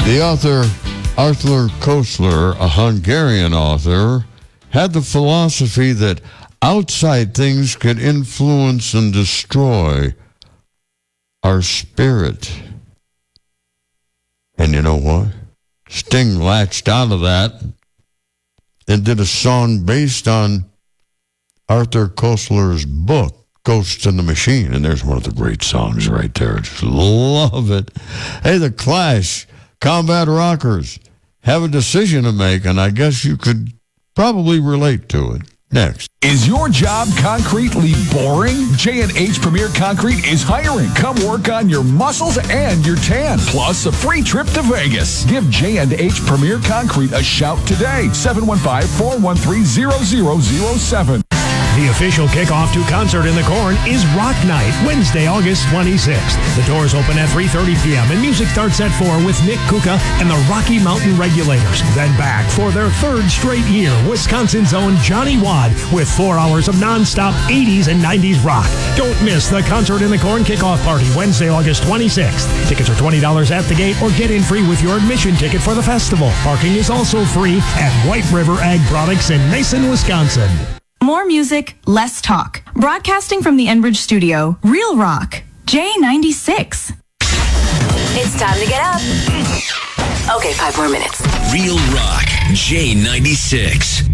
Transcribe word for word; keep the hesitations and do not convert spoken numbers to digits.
The author, Arthur Koestler, a Hungarian author, had the philosophy that outside things could influence and destroy our spirit. And you know what? Sting latched out of that and did a song based on Arthur Koestler's book, Ghost in the Machine. And there's one of the great songs right there. Just love it. Hey, The Clash, Combat Rockers, have a decision to make, and I guess you could probably relate to it. Next. Is your job concretely boring? J and H Premier Concrete is hiring. Come work on your muscles and your tan, plus a free trip to Vegas. Give J and H Premier Concrete a shout today. seven one five, four one three, zero zero zero seven. The official kickoff to Concert in the Corn is Rock Night, Wednesday, August twenty-sixth. The doors open at three thirty p.m. and music starts at four with Nick Kuka and the Rocky Mountain Regulators. Then back for their third straight year, Wisconsin's own Johnny Wad with four hours of nonstop eighties and nineties rock. Don't miss the Concert in the Corn kickoff party, Wednesday, August twenty-sixth. Tickets are twenty dollars at the gate or get in free with your admission ticket for the festival. Parking is also free at White River Ag Products in Mason, Wisconsin. More music, less talk. Broadcasting from the Enbridge studio, Real Rock, J ninety-six. It's time to get up. Okay, five more minutes. Real Rock, J ninety-six.